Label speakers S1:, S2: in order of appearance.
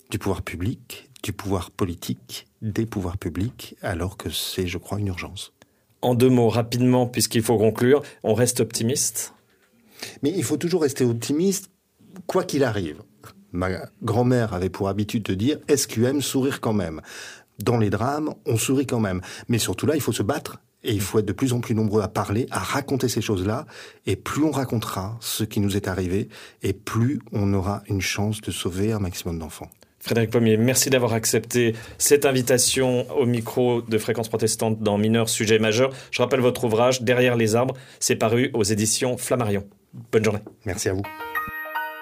S1: du pouvoir public, du pouvoir politique, des pouvoirs publics, alors que c'est, je crois, une urgence.
S2: En 2 mots, rapidement, puisqu'il faut conclure, on reste optimiste ?
S1: Mais il faut toujours rester optimiste, quoi qu'il arrive. Ma grand-mère avait pour habitude de dire « SQM, sourire quand même ». Dans les drames, on sourit quand même. Mais surtout là, il faut se battre. Et il faut être de plus en plus nombreux à parler, à raconter ces choses-là. Et plus on racontera ce qui nous est arrivé, et plus on aura une chance de sauver un maximum d'enfants.
S2: Frédéric Pommier, merci d'avoir accepté cette invitation au micro de Fréquence Protestante dans Mineurs, Sujets Majeurs. Je rappelle votre ouvrage « Derrière les arbres », c'est paru aux éditions Flammarion. Bonne journée.
S1: Merci à vous.